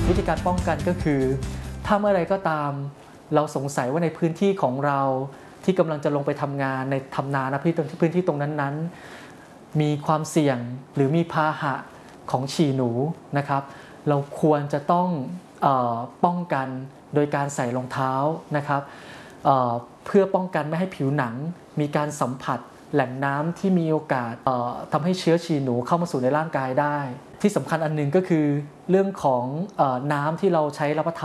วิธีการป้องกันก็คือถ้าเมื่อไรก็ตามเราสงสัยว่าในพื้นที่ของเราที่กำลังจะลงไปทำงานในทำนานะพื้นที่ตรงนั้นๆมีความเสี่ยงหรือมีพาหะของฉี่หนูนะครับเราควรจะต้องป้องกันโดยการใส่รองเท้านะครับเพื่อป้องกันไม่ให้ผิวหนังมีการสัมผัสแหล่งน้ำที่มีโอกาสทำให้เชื้อฉี่หนูเข้ามาสู่ในร่างกายได้ที่สำคัญอันนึงก็คือเรื่องของน้ำที่เราใช้รับประทาน